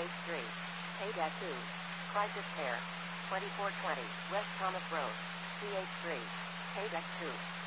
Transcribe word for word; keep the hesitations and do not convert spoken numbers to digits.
H three. Paydeck two. Crisis Care. twenty-four twenty West Thomas Road. C H three. Paydeck two.